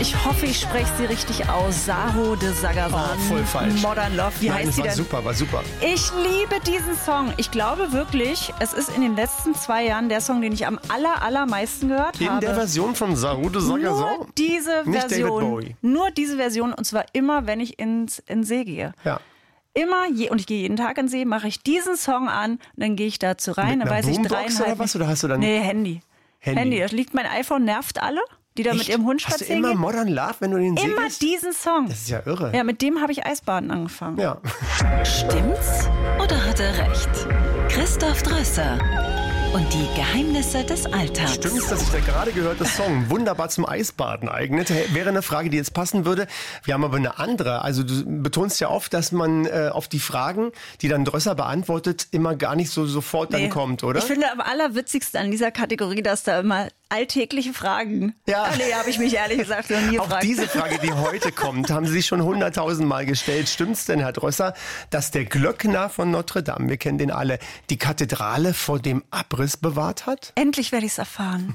Ich hoffe, ich spreche sie richtig aus. Saho de Sagazan. Oh, voll falsch. Modern Love. Wie heißt sie denn? War super. Ich liebe diesen Song. Ich glaube wirklich, es ist in den letzten 2 Jahren der Song, den ich am allermeisten gehört habe. In der Version von Saho de Sagazan? Nur diese Nicht Version. David Bowie. Nur diese Version und zwar immer, wenn ich in See gehe. Ja. Und ich gehe jeden Tag in den See, mache ich diesen Song an und dann gehe ich dazu rein. Mit dann einer weiß ich Boombox 3,5. oder was? Oder hast du dann Nee, Handy. Da liegt mein iPhone, nervt alle, die da mit ihrem Hund Hast du spazieren immer gehen. Modern Love, wenn du den See Immer gehst? diesen Song. Das ist ja irre. Ja, mit dem habe ich Eisbaden angefangen. Ja. Stimmt's oder hat er recht? Christoph Drösser und die Geheimnisse des Alltags. Stimmt's, dass sich der gerade gehörte Song wunderbar zum Eisbaden eignet? Wäre eine Frage, die jetzt passen würde. Wir haben aber eine andere. Also du betonst ja oft, dass man auf die Fragen, die dann Drösser beantwortet, immer gar nicht so sofort dann kommt, oder? Ich finde am allerwitzigsten an dieser Kategorie, dass da immer alltägliche Fragen. Ja. Nee, habe ich mich ehrlich gesagt noch nie gefragt. Auch diese Frage, die heute kommt, haben Sie sich schon 100.000 Mal gestellt. Stimmt's denn, Herr Drösser, dass der Glöckner von Notre Dame, wir kennen den alle, die Kathedrale vor dem Abriss bewahrt hat? Endlich werde ich es erfahren.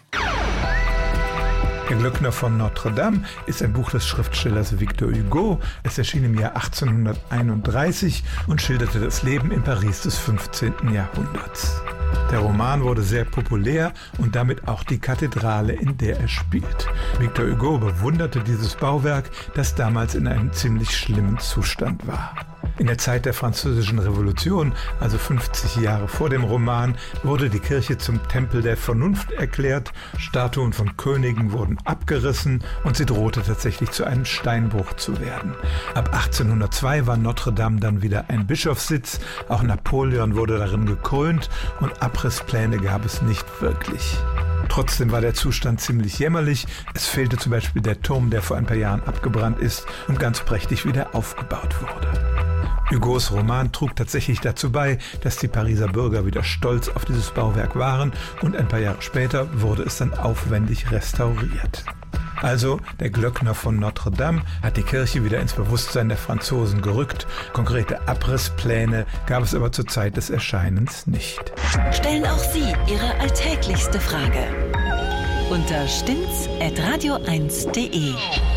Der Glöckner von Notre Dame ist ein Buch des Schriftstellers Victor Hugo. Es erschien im Jahr 1831 und schilderte das Leben in Paris des 15. Jahrhunderts. Der Roman wurde sehr populär und damit auch die Kathedrale, in der er spielt. Victor Hugo bewunderte dieses Bauwerk, das damals in einem ziemlich schlimmen Zustand war. In der Zeit der Französischen Revolution, also 50 Jahre vor dem Roman, wurde die Kirche zum Tempel der Vernunft erklärt, Statuen von Königen wurden abgerissen und sie drohte tatsächlich zu einem Steinbruch zu werden. Ab 1802 war Notre Dame dann wieder ein Bischofssitz, auch Napoleon wurde darin gekrönt und Abrisspläne gab es nicht wirklich. Trotzdem war der Zustand ziemlich jämmerlich. Es fehlte zum Beispiel der Turm, der vor ein paar Jahren abgebrannt ist und ganz prächtig wieder aufgebaut wurde. Hugos Roman trug tatsächlich dazu bei, dass die Pariser Bürger wieder stolz auf dieses Bauwerk waren und ein paar Jahre später wurde es dann aufwendig restauriert. Also, der Glöckner von Notre Dame hat die Kirche wieder ins Bewusstsein der Franzosen gerückt. Konkrete Abrisspläne gab es aber zur Zeit des Erscheinens nicht. Stellen auch Sie Ihre alltäglichste Frage unter stimmt's@radio1.de.